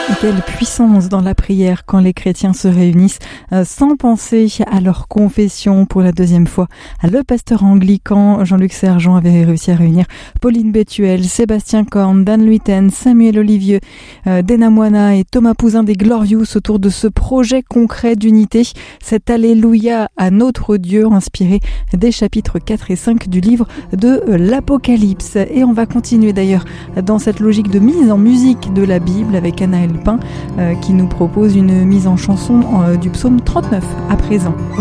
Et quelle puissance dans la prière quand les chrétiens se réunissent sans penser à leur confession pour la deuxième fois. Le pasteur anglican Jean-Luc Sergent avait réussi à réunir Pauline Bétuel, Sébastien Korn, Dan Luiten, Samuel Olivieux, Dena Moana et Thomas Pouzin des Glorious autour de ce projet concret d'unité, cet Alléluia à notre Dieu inspiré des chapitres 4 et 5 du livre de l'Apocalypse. Et on va continuer d'ailleurs dans cette logique de mise en musique de la Bible avec Anaël Pin qui nous propose une mise en chanson du psaume 39 à présent.